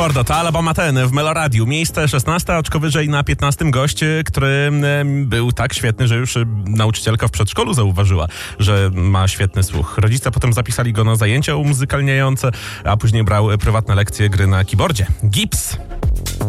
Mordo, to Alabama Ten w Meloradiu. Miejsce 16, oczko wyżej na 15 gość, który był tak świetny, że już nauczycielka w przedszkolu zauważyła, że ma świetny słuch. Rodzice potem zapisali go na zajęcia umuzykalniające, a później brał prywatne lekcje gry na keyboardzie. Gips.